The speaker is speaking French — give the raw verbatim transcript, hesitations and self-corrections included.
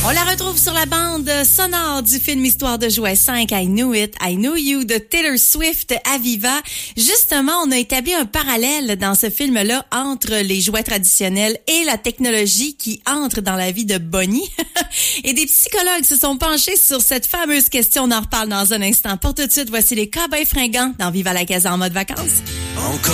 On la retrouve sur la bande sonore du film Histoire de jouets cinq, I Knew It, I Know You de Taylor Swift à Viva. Justement, on a établi un parallèle dans ce film-là entre les jouets traditionnels et la technologie qui entre dans la vie de Bonnie. Et des psychologues se sont penchés sur cette fameuse question. On en reparle dans un instant. Pour tout de suite, voici les Cowboys fringants dans Viva la Casa en mode vacances. Encore